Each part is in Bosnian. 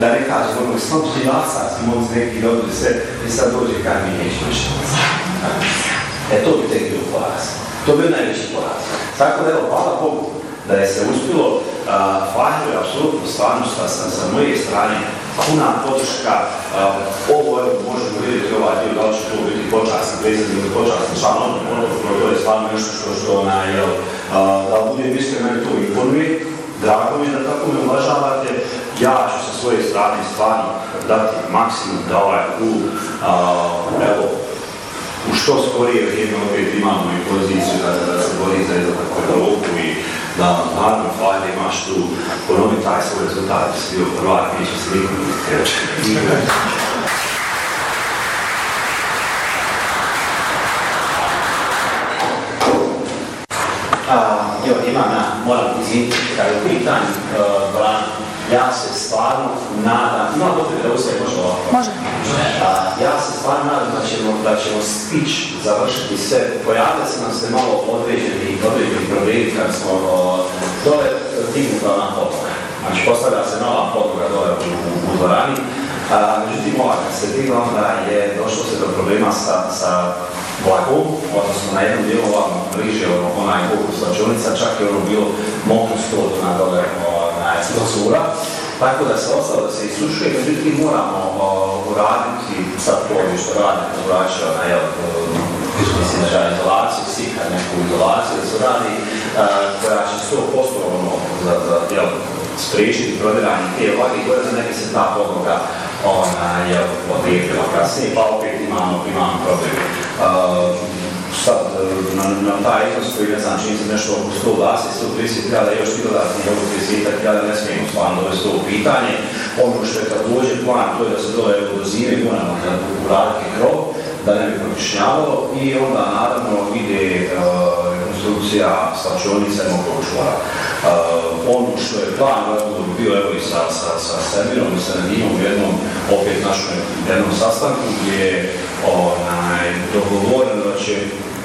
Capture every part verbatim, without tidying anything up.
Da ne kažem, ono, stop živaca, smo uz neki dobili sve i sad dođe kad mi neću više. E, to bi tek bio poraz. To bi najveći poraz. Tako da, evo, hvala Bogu da je se uspjelo, Fahir je apsolutno stvarno sa, sa, sa moje strane puna podrška. Ovo, evo, možemo vidjeti ovaj dio, da li će to biti počasni predsjednik ili počasni član, ono, to je stvarno nešto što, što ona, jel, da budem iskren, meni to imponuje. Drago mi da tako me uvažavate, ja ću sa svoje strane stvarno dati maksimum da ovaj klub, evo, u što skorije vrijeme opet imamo i poziciju da, da se bori za izlazak u Evropu i da naravno Fahir imaš tu ponoviti taj svoj rezultat, da si bio prvak, neće se nikom kreći. Evo, imam ja, moram izviniti, kada je u pitanju Brana, ja se stvarno nadam, ima potrebno da ustavim možda ovako. Može. Ja se stvarno nadam da ćemo, da ćemo stići završiti sve. Pojavili se nam se malo određeni, određeni problemi kad smo dole dignuta na podloga. Znači, postavlja se nova podloga dole u, u, u dvorani. A, međutim, ova kad se digla, onda je došlo se do problema sa, sa vlakom, odnosno na jednom dijelu ovako bliže onaj kokus slačionica, čak je ono bilo mokro stod na dole na cura. Tako da se ostalo da se isušuje, međutim moramo uraditi sad to što radimo, vraćao na jel, mislim da je izolaciju, sika neku izolaciju da se radi, koja će sto posto ono za, za jel, spriječiti prodiranje te vlage i koja za neke se ta podloga ona je odlijepila kasnije, pa opet imamo, imamo problem. Uh, sad, na, na taj iznos koji ne znam, čini se nešto oko sto dvadeset do sto trideset hiljada, još ti dodatni oko trideset hiljada, ne smijemo stvarno dovesti ovo pitanje. Ono što je također plan, to je da se dole dozime, moramo da uraditi krov, da ne bi prokišnjavalo i onda naravno ide uh, rekonstrukcija slačionice mokrovog čvora. Uh, ono što je plan, razgovor bio evo i sa, sa, sa Semirom i sa Nadimom u jednom, opet našom jednom sastanku gdje je onaj, dogovoreno da će,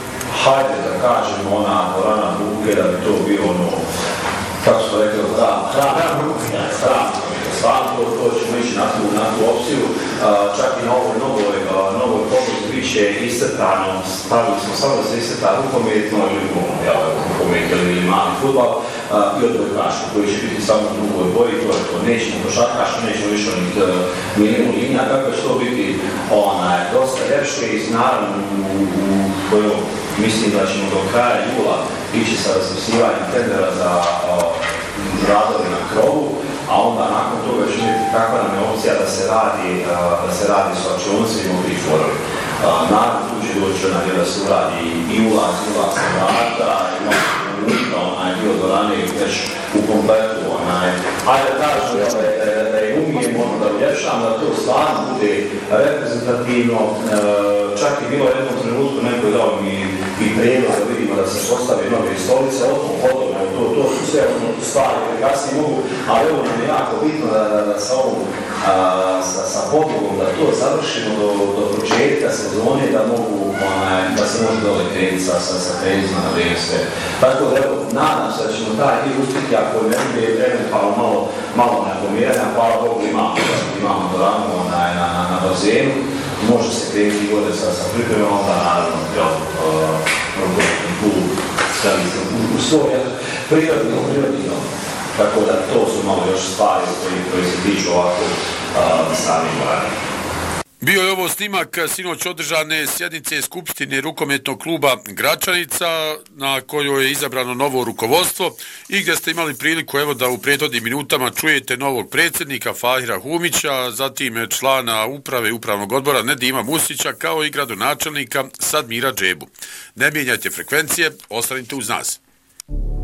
hajde da kažemo, ona dvorana Buke, da bi to bio ono, kako smo rekli, hram, hram, hram, stvarno to, to ćemo ići na tu, na tu opciju, uh, čak i na ovoj novoj, uh, novoj pogodu bit će iscrtano, stavili smo samo da se iscrta rukometno ili rukomet ili mali futbal uh, i odbojkaško koji će biti samo u drugoj boji, to je to, nećemo košarkaško, nećemo više onih uh, milijun linija, kako će to biti onaj, dosta ljepše i naravno u, u koju mislim da ćemo do kraja jula ići sa raspisivanjem tendera za uh, radove na krovu, a onda nakon toga će vidjeti kakva nam je opcija da se radi, da se radi slačionice i mokri čvorovi. Naravno, tu će doći onaj da se uradi i ulaz, i ulaz sa vrata, i onaj dio dvorane već u kompletu. Onaj. Ajde da kažem da je umijemo, da uljepšam, da to stvarno bude reprezentativno. Čak je bilo jednom trenutku, neko je dao mi i prijedlog da vidimo da se postave nove stolice, o tom hodom, to, to su sve stvari koje kasnije mogu, ali evo nam je jako bitno da, da, da sa ovom, a, sa, sa podlogom, da to završimo do, do početka sezone, da mogu, onaj, da se može dole krenuti sa, sa, sa trenizma na vrijeme sve. Tako da evo, nadam se da ćemo taj dio uspjeti, ako je ne bude eventualno malo, malo napomiranja, hvala Bogu imamo, imamo dvoranu na, na, na, na bazenu, može se krenuti i vode sa, sa pripremom, onda naravno, jel, u, u, u svoj prirodno, prirodno. Tako da to su malo još stvari koji, koji se tiču ovako uh, sami morani. Bio je ovo snimak sinoć održane sjednice Skupštine rukometnog kluba Gračanica na kojoj je izabrano novo rukovodstvo i gdje ste imali priliku evo da u prethodnim minutama čujete novog predsjednika Fahira Humića, zatim člana uprave upravnog odbora Nedima Musića kao i gradonačelnika Sadmira Džebu. Ne mijenjajte frekvencije, ostanite uz nas.